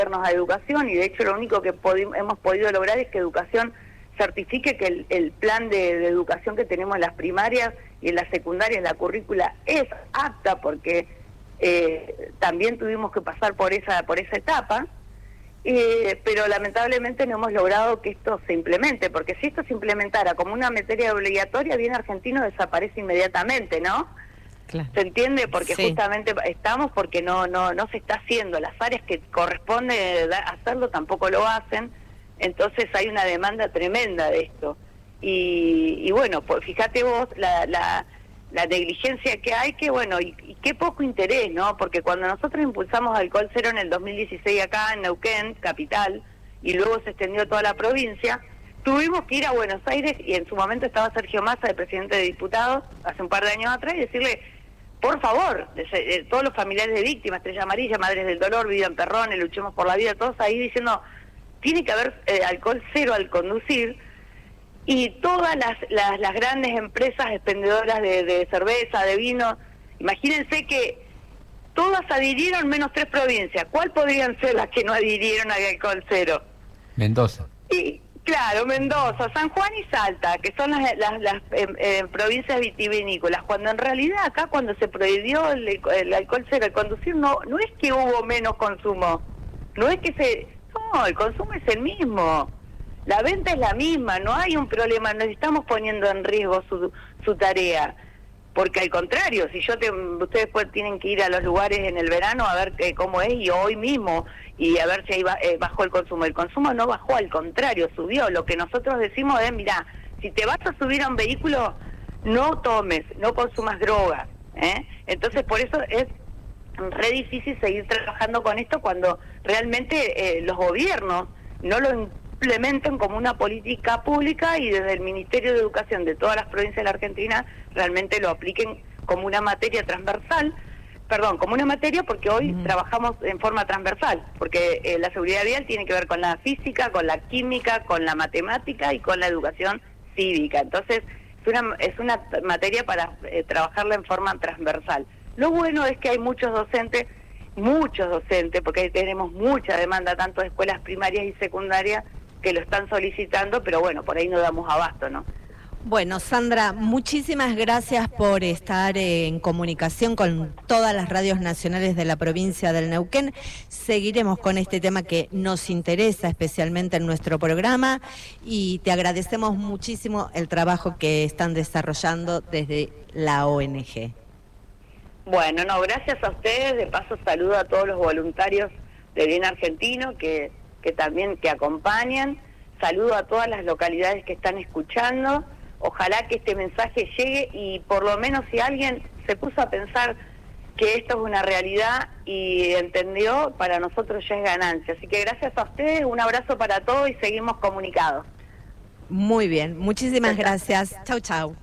a educación, y de hecho lo único que hemos podido lograr es que educación certifique que el plan de educación que tenemos en las primarias y en las secundarias, la currícula es apta, porque también tuvimos que pasar por esa etapa, pero lamentablemente no hemos logrado que esto se implemente, porque si esto se implementara como una materia obligatoria, bien argentino desaparece inmediatamente, ¿no? Claro. ¿Se entiende? Porque Sí. justamente estamos porque no se está haciendo. Las áreas que corresponde hacerlo tampoco lo hacen, entonces hay una demanda tremenda de esto. Y bueno, pues fíjate vos la negligencia que hay, que bueno, y qué poco interés, ¿no? Porque cuando nosotros impulsamos Alcohol Cero en el 2016 acá en Neuquén, capital, y luego se extendió a toda la provincia, tuvimos que ir a Buenos Aires, y en su momento estaba Sergio Massa, el presidente de diputados, hace un par de años atrás, y decirle, por favor, todos los familiares de víctimas, Estrella Amarilla, Madres del Dolor, Vida en Perrones, Luchemos por la Vida, todos ahí diciendo, tiene que haber alcohol cero al conducir, y todas las grandes empresas expendedoras de cerveza, de vino, imagínense que todas adhirieron menos 3 provincias. ¿Cuál podrían ser las que no adhirieron al alcohol cero? Mendoza. Y claro, Mendoza, San Juan y Salta, que son las provincias vitivinícolas, cuando en realidad acá cuando se prohibió el alcohol cero al conducir, no es que hubo menos consumo, no es que no, el consumo es el mismo, la venta es la misma, no hay un problema, no estamos poniendo en riesgo su tarea, porque al contrario, si ustedes tienen que ir a los lugares en el verano a ver cómo es, y hoy mismo, y a ver si ahí bajó el consumo no bajó, al contrario, subió. Lo que nosotros decimos es, mirá, si te vas a subir a un vehículo, no tomes, no consumas drogas, Entonces por eso es re difícil seguir trabajando con esto cuando realmente los gobiernos no lo implementen como una política pública, y desde el Ministerio de Educación de todas las provincias de la Argentina realmente lo apliquen como una materia transversal, como una materia, porque hoy trabajamos en forma transversal, porque la seguridad vial tiene que ver con la física, con la química, con la matemática y con la educación cívica. Entonces es una materia para trabajarla en forma transversal. Lo bueno es que hay muchos docentes, porque ahí tenemos mucha demanda, tanto de escuelas primarias y secundarias, que lo están solicitando, pero bueno, por ahí no damos abasto, ¿no? Bueno, Sandra, muchísimas gracias por estar en comunicación con todas las radios nacionales de la provincia del Neuquén. Seguiremos con este tema que nos interesa especialmente en nuestro programa, y te agradecemos muchísimo el trabajo que están desarrollando desde la ONG. Bueno, gracias a ustedes. De paso saludo a todos los voluntarios de Bien Argentino que también acompañan. Saludo a todas las localidades que están escuchando. Ojalá que este mensaje llegue, y por lo menos si alguien se puso a pensar que esto es una realidad y entendió, para nosotros ya es ganancia. Así que gracias a ustedes, un abrazo para todos y seguimos comunicados. Muy bien, muchísimas gracias. Chau, chau.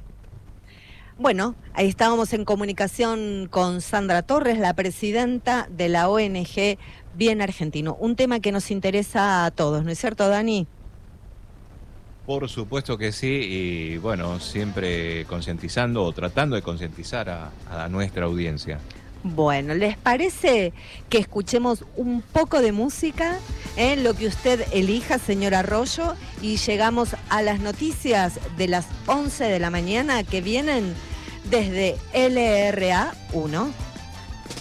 Bueno, ahí estábamos en comunicación con Sandra Torres, la presidenta de la ONG Bien Argentino. Un tema que nos interesa a todos, ¿no es cierto, Dani? Por supuesto que sí, y bueno, siempre concientizando o tratando de concientizar a nuestra audiencia. Bueno, ¿les parece que escuchemos un poco de música? Lo que usted elija, señor Arroyo, y llegamos a las noticias de las 11 de la mañana que vienen desde LRA 1.